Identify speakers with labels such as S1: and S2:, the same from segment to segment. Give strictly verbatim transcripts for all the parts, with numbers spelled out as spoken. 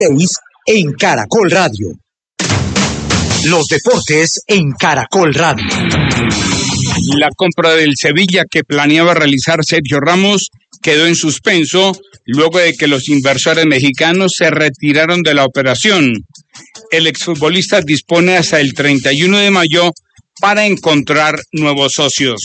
S1: seis en Caracol Radio. Los deportes en Caracol Radio.
S2: La compra del Sevilla que planeaba realizar Sergio Ramos quedó en suspenso luego de que los inversores mexicanos se retiraron de la operación. El exfutbolista dispone hasta el treinta y uno de mayo para encontrar nuevos socios.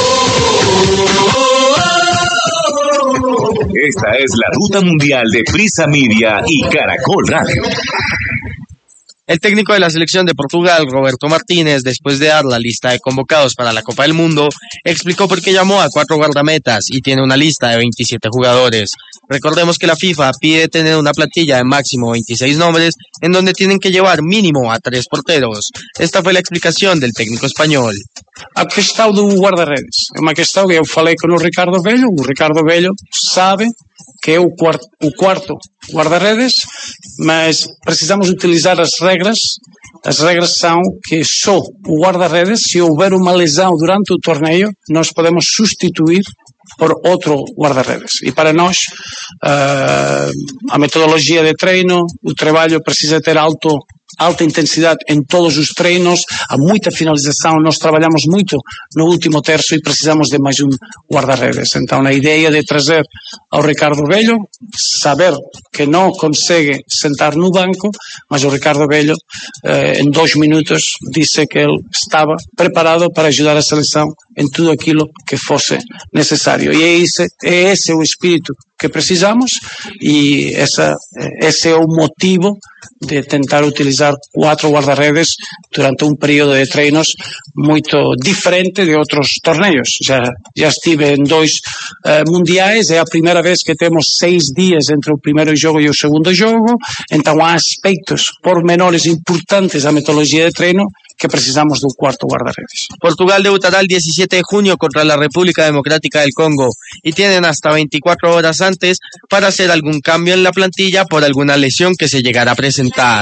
S3: Esta es la ruta mundial de Prisa Media y Caracol Radio.
S4: El técnico de la selección de Portugal, Roberto Martínez, después de dar la lista de convocados para la Copa del Mundo, explicó por qué llamó a cuatro guardametas y tiene una lista de veintisiete jugadores. Recordemos que la FIFA pide tener una plantilla de máximo veintiséis nombres, en donde tienen que llevar mínimo a tres porteros. Esta fue la explicación del técnico español.
S5: A questão do guarda-redes é uma questão que eu falei com o Ricardo Velho. O Ricardo Velho sabe que é o quarto, o quarto guarda-redes, mas precisamos utilizar as regras. As regras são que só o guarda-redes, se houver uma lesão durante o torneio, nós podemos substituir por outro guarda-redes. E para nós, uh, a metodologia de treino, o trabalho precisa ter alto alta intensidade em todos os treinos, há muita finalização, nós trabalhamos muito no último terço e precisamos de mais um guarda-redes. Então, a ideia de trazer ao Ricardo Velho, saber que não consegue sentar no banco, mas o Ricardo Velho, eh, em dois minutos, disse que ele estava preparado para ajudar a seleção em tudo aquilo que fosse necessário. E é esse, é esse o espírito que precisamos e essa, esse é o motivo de tentar utilizar quatro guarda-redes durante um período de treinos muito diferente de outros torneios. Já, já estive em dois uh, mundiais, é a primeira vez que temos seis dias entre o primeiro jogo e o segundo jogo, então há aspectos pormenores importantes da metodologia de treino que precisamos do cuarto guarda-redes.
S4: Portugal debutará el diecisiete de junio contra la República Democrática del Congo y tienen hasta veinticuatro horas antes para hacer algún cambio en la plantilla por alguna lesión que se llegara a presentar.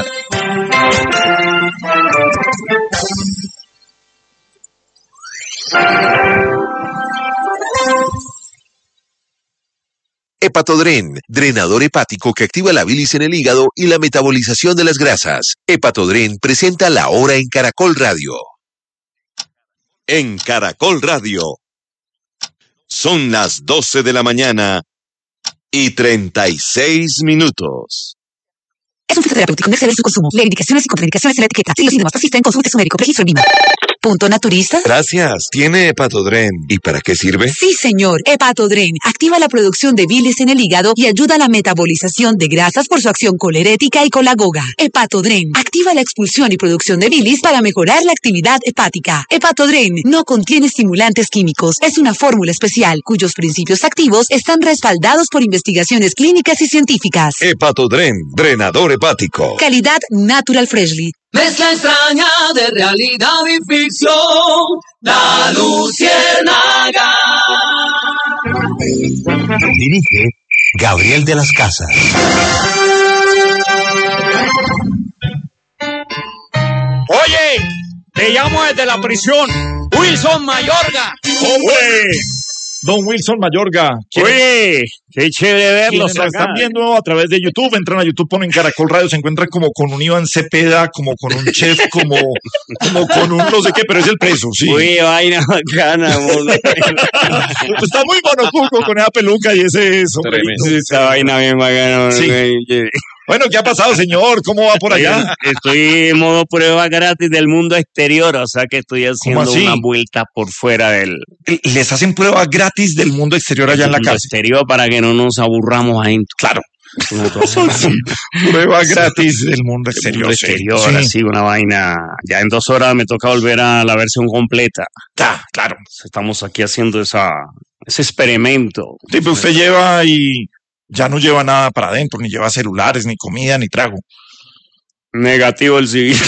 S6: Hepatodren, drenador hepático que activa la bilis en el hígado y la metabolización de las grasas. Hepatodren presenta La Hora en Caracol Radio. En Caracol Radio. Son las doce de la mañana y treinta y seis minutos.
S7: Es un fitoterapéutico, no exceder su consumo. Lee indicaciones y contraindicaciones en la etiqueta. Si los síntomas persisten, consulte a su médico. Registro en Lima. Punto naturista.
S6: Gracias. ¿Tiene Hepatodren? ¿Y para qué sirve?
S7: Sí, señor. Hepatodren activa la producción de bilis en el hígado y ayuda a la metabolización de grasas por su acción colerética y colagoga. Hepatodren activa la expulsión y producción de bilis para mejorar la actividad hepática. Hepatodren no contiene estimulantes químicos. Es una fórmula especial cuyos principios activos están respaldados por investigaciones clínicas y científicas.
S6: Hepatodren, drenador hepático.
S7: Calidad Natural Freshly.
S8: Mezcla extraña de realidad y ficción, La Luciérnaga.
S3: Dirige Gabriel de las Casas.
S9: Oye, te llamo desde la prisión, Wilson Mayorga.
S10: ¡Hombre! Don Wilson Mayorga.
S9: Oye, qué chévere verlos
S10: acá. Nos están viendo a través de YouTube, entran a YouTube, ponen Caracol Radio, se encuentran como con un Iván Cepeda, como con un chef, como, como con un no sé qué, pero es el preso, sí.
S9: Uy, vaina bacana.
S10: Está muy monocuco con esa peluca y ese sombrerito.
S9: Esta vaina bien bacana.
S10: Sí. Bueno, ¿qué ha pasado, señor? ¿Cómo va por allá?
S9: Estoy en modo prueba gratis del mundo exterior, o sea que estoy haciendo una vuelta por fuera del...
S10: ¿Les hacen prueba gratis del mundo exterior allá en la casa?
S9: Exterior para que no nos aburramos ahí.
S10: Claro. Prueba gratis del mundo exterior.
S9: Mundo exterior, sí. Así, una vaina. Ya en dos horas me toca volver a la versión completa.
S10: Ah, claro.
S9: Estamos aquí haciendo esa, ese experimento.
S10: Sí, pero usted lleva y... Ya no lleva nada para adentro, ni lleva celulares, ni comida, ni trago.
S9: Negativo el civil.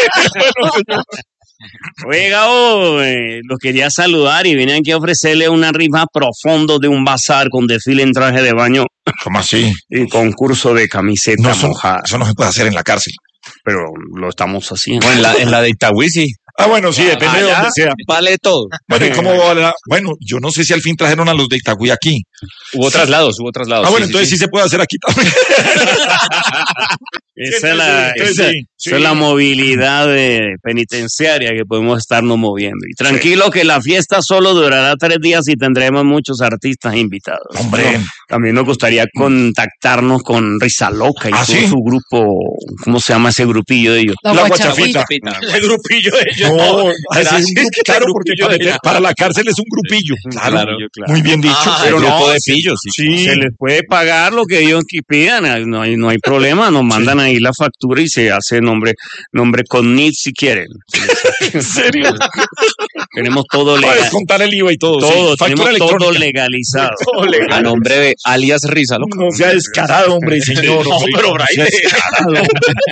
S9: Oiga, oh, eh, los quería saludar y vine aquí a ofrecerle una rifa profundo de un bazar con desfile en traje de baño.
S10: ¿Cómo así?
S9: Y concurso de camiseta
S10: no, eso,
S9: mojada.
S10: Eso no se puede hacer en la cárcel.
S9: Pero lo estamos haciendo.
S11: O en la, en la de Itaúí, sí.
S10: Ah, bueno, sí, depende
S11: Allá
S10: de donde sea.
S11: Vale todo.
S10: Bueno, ¿y cómo va la- bueno, yo no sé si al fin trajeron a los de Itagüí aquí.
S11: Hubo traslados, hubo traslados.
S10: Ah, bueno,
S11: sí, sí,
S10: entonces sí.
S11: sí.
S10: se puede hacer aquí también.
S9: Esa es la,
S10: Entonces,
S9: esa-
S10: sí, sí.
S9: esa es la movilidad de penitenciaria que podemos estarnos moviendo. Y tranquilo que la fiesta solo durará tres días y tendremos muchos artistas invitados.
S10: Hombre.
S9: No, también nos gustaría contactarnos con Risa Loca y
S10: ¿Ah,
S9: todo
S10: sí?
S9: su grupo. ¿Cómo se llama ese grupillo de ellos?
S12: La
S10: La
S12: guachafita.
S10: guachafita.
S11: El grupillo de ellos.
S10: No, así es un
S11: Gracias,
S10: grupo,
S11: que
S10: claro,
S11: el
S10: porque
S11: grupillo
S10: para,
S11: de
S10: meter-
S11: ellos.
S10: para la cárcel es un grupillo. Claro,
S11: Claro.
S10: muy bien dicho.
S11: Ah,
S10: pero
S11: el
S10: no,
S11: grupo de
S10: sí,
S11: pillos, sí.
S10: sí.
S9: Se les puede pagar lo que ellos qui- pidan, no hay, no hay problema, nos mandan ahí la factura y se hace nombre, nombre con N I T si quieren.
S10: ¿En serio?
S9: Tenemos todo
S10: Para
S9: legal,
S10: descontar el I V A y todo.
S9: todo,
S10: sí. Factura
S9: tenemos todo
S10: electrónica.
S9: legalizado.
S10: Todo legal.
S11: A nombre de alias Risa, ¿no?
S10: No sea descarado, hombre, señor.
S11: No,
S10: hombre,
S11: pero
S10: no sea
S11: Braille.
S10: descarado.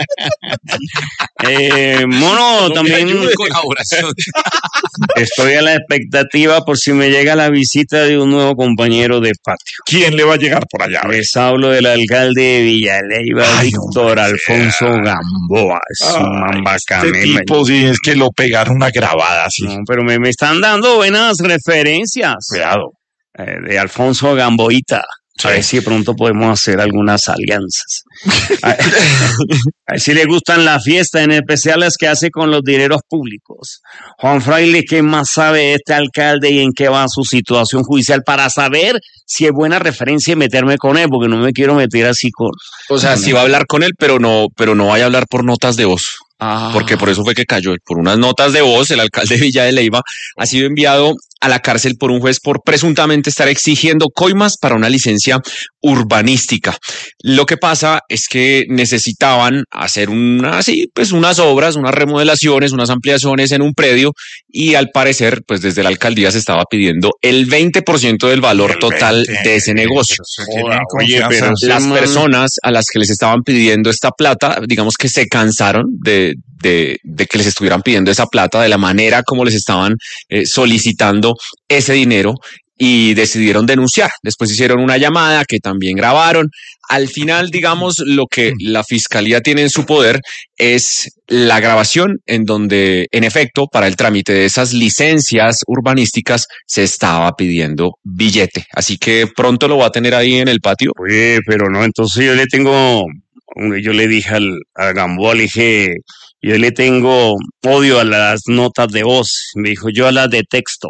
S9: Eh, mono, también
S11: Colaboración.
S9: estoy a la expectativa por si me llega la visita de un nuevo compañero de patio.
S10: ¿Quién le va a llegar por allá?
S9: Les hablo del alcalde de Villaleiva,
S10: Ay,
S9: Víctor
S10: hombre,
S9: Alfonso Gamboa. Es un
S10: Ay,
S9: mambacame.
S10: este tipo sí es que lo pegaron una grabada así.
S9: No, pero me, me están dando buenas referencias
S10: Cuidado.
S9: eh, de Alfonso Gamboita. A ver si de pronto podemos hacer algunas alianzas. A, a ver si le gustan las fiestas, en especial las que hace con los dineros públicos. Juan Fraile, ¿qué más sabe de este alcalde y en qué va su situación judicial para saber si es buena referencia y meterme con él? Porque no me quiero meter así con...
S11: O sea, sí va a hablar con él, pero no, pero no vaya a hablar por notas de voz.
S9: Ah.
S11: Porque por eso fue que cayó. Por unas notas de voz, el alcalde de Villa de Leyva ha sido enviado a la cárcel por un juez por presuntamente estar exigiendo coimas para una licencia urbanística. Lo que pasa es que necesitaban hacer una, sí, pues unas obras, unas remodelaciones, unas ampliaciones en un predio y al parecer, pues desde la alcaldía se estaba pidiendo el veinte por ciento del valor
S10: El
S11: total
S10: veinte,
S11: de ese negocio.
S10: Joda,
S9: oye,
S10: confianza.
S9: pero
S11: Las
S9: man-
S11: personas a las que les estaban pidiendo esta plata, digamos que se cansaron de, de, de que les estuvieran pidiendo esa plata, de la manera como les estaban eh, solicitando ese dinero y decidieron denunciar. Después hicieron una llamada que también grabaron. Al final, digamos, lo que la fiscalía tiene en su poder es la grabación en donde, en efecto, para el trámite de esas licencias urbanísticas se estaba pidiendo billete. Así que pronto lo va a tener ahí en el patio.
S9: Oye, pero no, entonces yo le tengo, yo le dije al, a Gamboa, le dije, yo le tengo odio a las notas de voz. Me dijo, yo a las de texto.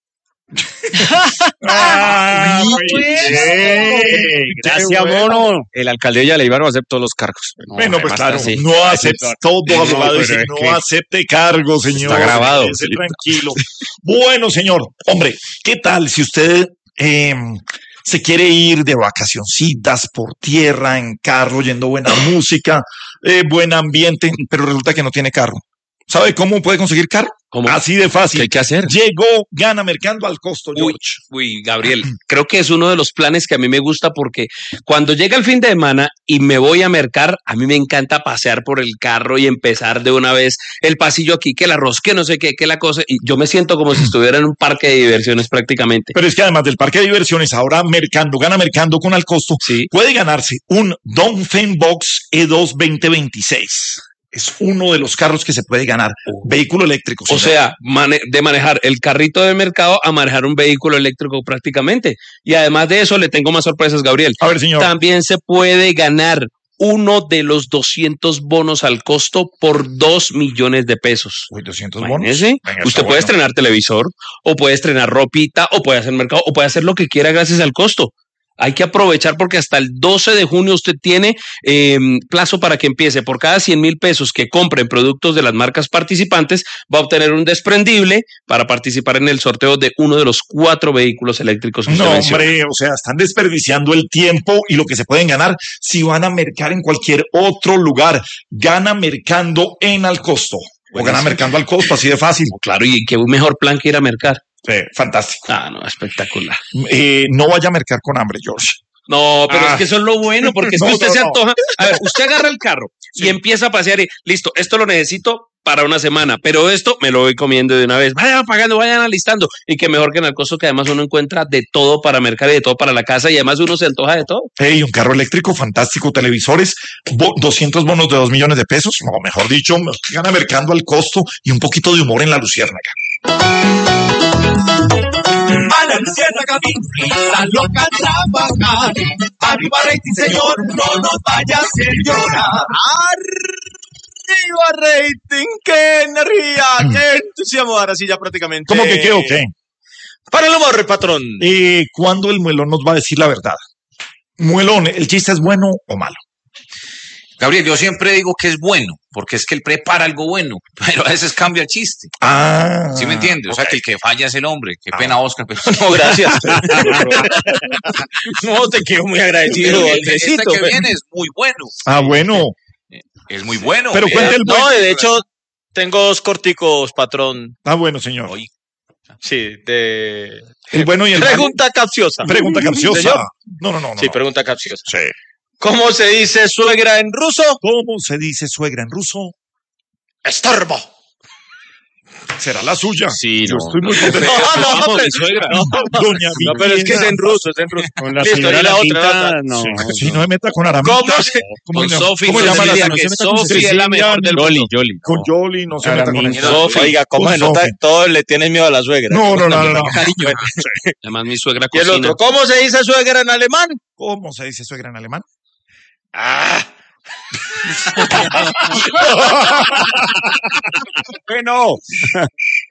S10: Ah,
S12: Muy
S10: muy
S12: bueno.
S10: bien.
S9: Gracias,
S10: Qué bueno.
S9: mono.
S11: El alcalde de Villa no aceptó los cargos.
S10: Bueno, pues
S11: basta,
S10: claro,
S11: sí.
S10: no acepte todo,
S9: No,
S10: abogado,
S9: pero
S10: dice,
S9: es
S10: no
S9: que-
S10: acepte cargo, señor.
S11: Está grabado.
S10: Quédese tranquilo. Bueno, señor, hombre, ¿qué tal si usted eh, se quiere ir de vacacioncitas por tierra, en carro, oyendo buena música, eh, buen ambiente, pero resulta que no tiene carro? ¿Sabe cómo puede conseguir carro?
S11: ¿Cómo?
S10: Así de
S11: ¿Qué
S10: fácil.
S11: hay que hacer?
S10: Llegó Gana Mercando al costo,
S13: Uy,
S10: George.
S13: uy, Gabriel, creo que es uno de los planes que a mí me gusta porque cuando llega el fin de semana y me voy a mercar, a mí me encanta pasear por el carro y empezar de una vez el pasillo aquí, que el arroz, que no sé qué, que la cosa, y yo me siento como si estuviera en un parque de diversiones prácticamente.
S10: Pero es que además del parque de diversiones, ahora Mercando, Gana Mercando con al costo,
S13: Sí.
S10: puede ganarse un Dongfeng Box E dos veinte veintiséis. Es uno de los carros que se puede ganar. Vehículo eléctrico.
S13: O sea, mane- de manejar el carrito de mercado a manejar un vehículo eléctrico prácticamente. Y además de eso, le tengo más sorpresas, Gabriel.
S10: A ver, señor.
S13: También se puede ganar uno de los doscientos bonos al costo por dos millones de pesos.
S10: Uy, doscientos bonos.
S13: Imagínese,
S10: Venga,
S13: usted
S10: está
S13: puede
S10: bueno.
S13: estrenar televisor, o puede estrenar ropita, o puede hacer mercado, o puede hacer lo que quiera gracias al costo. Hay que aprovechar porque hasta el doce de junio usted tiene eh, plazo para que empiece. Por cada cien mil pesos que compre en productos de las marcas participantes, va a obtener un desprendible para participar en el sorteo de uno de los cuatro vehículos eléctricos que usted
S10: No,
S13: menciona.
S10: hombre, o sea, están desperdiciando el tiempo y lo que se pueden ganar si van a mercar en cualquier otro lugar. Gana mercando en al costo. O gana mercando al costo, así de fácil.
S13: Claro, y qué mejor plan que ir a mercar.
S10: Sí, fantástico.
S13: Ah, no, espectacular.
S10: Eh, no vaya a mercar con hambre, George.
S13: No, pero
S10: Ah.
S13: es que eso es lo bueno, porque es
S10: No,
S13: que usted
S10: no,
S13: se
S10: no.
S13: antoja. A ver, usted agarra el carro y empieza a pasear y listo, esto lo necesito para una semana, pero esto me lo voy comiendo de una vez. Vayan pagando, vayan alistando. Y que mejor que en el costo que además uno encuentra de todo para mercar y de todo para la casa y además uno se antoja de todo.
S10: Hey, un carro eléctrico fantástico, televisores, bo- doscientos bonos de dos millones de pesos, no, mejor dicho, gana mercando al costo y un poquito de humor en la luciérnaga.
S8: A la luciérnaga Vinfrisa loca a trabajar. Arriba rating, señor, no nos vaya a hacer llorar.
S12: ¡Arriba rating! ¡Qué energía! ¡Qué entusiasmo! Ahora sí ya prácticamente...
S10: ¿Cómo que qué o qué?
S12: Para el humor, patrón.
S10: Eh, ¿Cuándo el muelón nos va a decir la verdad? Muelón, ¿el chiste es bueno o malo?
S14: Gabriel, yo siempre digo que es bueno, porque es que él prepara algo bueno, pero a veces cambia el chiste.
S10: Ah.
S14: ¿Sí me entiendes? O sea, que el que falla es el hombre. Qué pena, Oscar. Pero...
S12: No, gracias. No, te quedo muy agradecido.
S14: Pero el, este
S12: Andresito,
S14: que
S12: pero-
S14: viene es muy bueno.
S10: Ah, bueno.
S14: Es muy bueno.
S10: Pero
S14: vea.
S10: cuente el
S12: No,
S10: bueno.
S12: de hecho, tengo dos corticos, patrón.
S10: Ah, bueno, señor.
S12: Sí, de...
S10: El bueno y el malo.
S12: Pregunta capciosa.
S10: Pregunta capciosa.
S12: ¿Señor?
S10: No, no, no, no.
S12: Sí,
S10: no.
S12: pregunta capciosa.
S10: Sí.
S12: ¿Cómo se dice suegra en ruso?
S10: ¿Cómo se dice suegra en ruso?
S12: Estorbo.
S10: ¿Será la suya?
S11: Sí,
S10: Yo
S11: no.
S10: estoy muy contento.
S12: No, no, no, pero,
S13: suegra.
S12: no,
S10: Doña
S12: no, pero es que es
S10: Viviana.
S12: en ruso, es en ruso.
S9: Con la
S12: Listo,
S9: señora
S12: y la
S9: la
S12: otra,
S9: pinta,
S12: la otra.
S9: no.
S10: Si no me meta con Aramita.
S12: ¿Cómo se-
S10: ¿Cómo,
S14: Con
S10: llama-
S14: Sofi,
S10: ¿cómo
S14: no
S10: llama
S14: se
S10: la
S14: diga
S10: no
S14: que
S10: se meta con
S14: Sofi
S10: Cecilia,
S14: es la mejor del
S10: ni-
S9: Yoli, Yoli.
S10: Con Yoli, no se meta con
S9: Aramita.
S10: ella.
S14: Sofi.
S12: Oiga, ¿cómo
S10: Con
S12: se nota?
S10: Sofi.
S12: Todos le tienen miedo a la suegra.
S10: No, no, no, no. no.
S14: Cariño.
S13: Además mi suegra
S12: Y el
S13: cocina.
S12: otro, ¿cómo se dice suegra en alemán?
S10: ¿Cómo se dice suegra en alemán?
S12: Ah,
S10: Bueno,